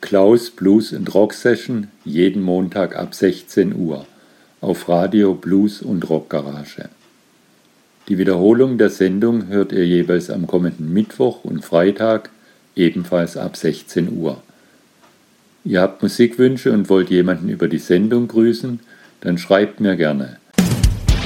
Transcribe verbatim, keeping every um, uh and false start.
Klaus Blues and Rock Session jeden Montag ab sechzehn Uhr auf Radio Blues und Rock Garage. Die Wiederholung der Sendung hört ihr jeweils am kommenden Mittwoch und Freitag, ebenfalls ab sechzehn Uhr. Ihr habt Musikwünsche und wollt jemanden über die Sendung grüßen, dann schreibt mir gerne.